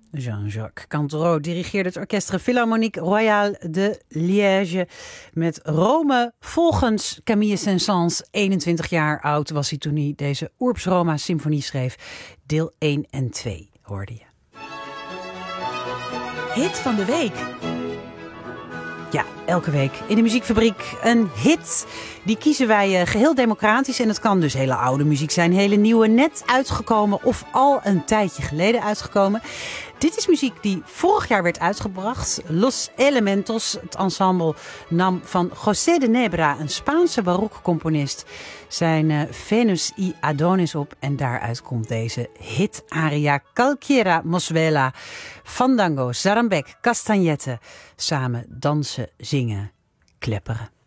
Jean-Jacques Cantereau dirigeerde het Orchestre Philharmonique Royale de Liège met Rome. Volgens Camille Saint-Saëns, 21 jaar oud was hij toen hij deze Urbs Roma symfonie schreef. Deel 1 en 2 hoorde je. Hit van de week. Ja, elke week in de Muziekfabriek een hit. Die kiezen wij geheel democratisch. En het kan dus hele oude muziek zijn, hele nieuwe, net uitgekomen of al een tijdje geleden uitgekomen. Dit is muziek die vorig jaar werd uitgebracht. Los Elementos, het ensemble, nam van José de Nebra, een Spaanse barokcomponist, zijn Venus y Adonis op. En daaruit komt deze hit-aria Cualquiera Mozuela. Fandango, Zarambek, Castagnette. Samen dansen, zingen, klepperen.